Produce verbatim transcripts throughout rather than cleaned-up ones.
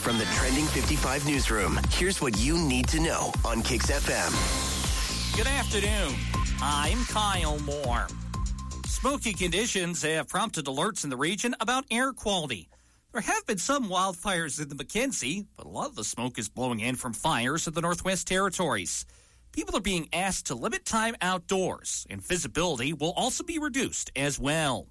From the Trending fifty-five newsroom, here's what you need to know on Kix F M. Good afternoon. I'm Kyle Moore. Smoky conditions have prompted alerts in the region about air quality. There have been some wildfires in the McKenzie, but a lot of the smoke is blowing in from fires in the Northwest Territories. People are being asked to limit time outdoors, and visibility will also be reduced as well.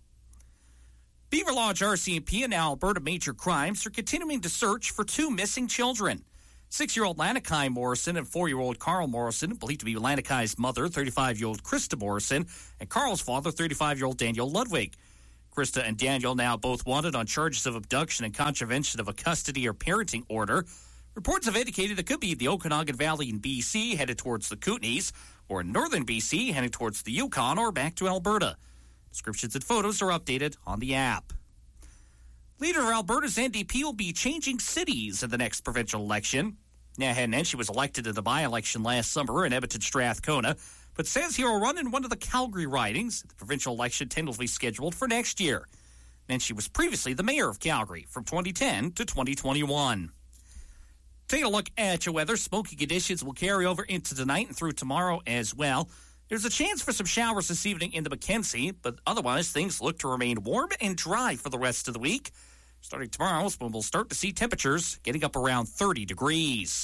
Beaver Lodge R C M P and Alberta Major Crimes are continuing to search for two missing children. Six-year-old Lanakai Morrison and four-year-old Carl Morrison, believed to be Lanakai's mother, thirty-five-year-old Krista Morrison, and Carl's father, thirty-five-year-old Daniel Ludwig. Krista and Daniel now both wanted on charges of abduction and contravention of a custody or parenting order. Reports have indicated it could be the Okanagan Valley in B C headed towards the Kootenays, or in northern B C heading towards the Yukon or back to Alberta. Descriptions and photos are updated on the app. Leader of Alberta's N D P will be changing cities in the next provincial election. Naheed Nenshi was elected in the by-election last summer in Edmonton Strathcona, but says he will run in one of the Calgary ridings. The provincial election tentatively scheduled for next year. Nenshi was previously the mayor of Calgary from twenty ten to twenty twenty-one. Taking a look at your weather, smoky conditions will carry over into tonight and through tomorrow as well. There's a chance for some showers this evening in the McKenzie, but otherwise things look to remain warm and dry for the rest of the week. Starting tomorrow is when we'll start to see temperatures getting up around thirty degrees.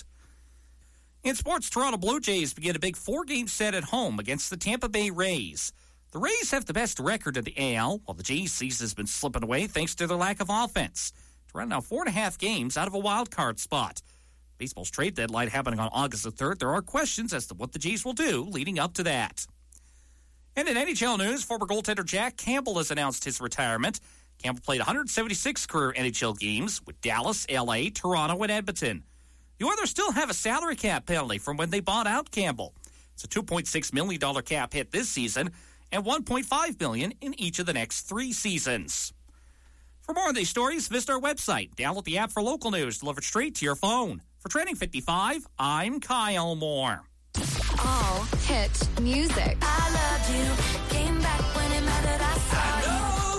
In sports, Toronto Blue Jays begin a big four-game set at home against the Tampa Bay Rays. The Rays have the best record in the A L, while the Jays' season has been slipping away thanks to their lack of offense. Toronto now four and a half games out of a wild card spot. Baseball's trade deadline happening on August the third. There are questions as to what the Jays will do leading up to that. And in N H L news, former goaltender Jack Campbell has announced his retirement. Campbell played one hundred seventy-six career N H L games with Dallas, L A, Toronto, and Edmonton. The Oilers still have a salary cap penalty from when they bought out Campbell. It's a two point six million dollars cap hit this season and one point five million dollars in each of the next three seasons. For more on these stories, visit our website. Download the app for local news delivered straight to your phone. For Trending fifty-five, I'm Kyle Moore. All hit music. I loved you. Came back when it mattered. I saw I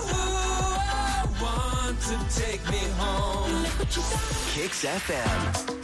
know who I want to take me home. you. Look what you got. Kix F M.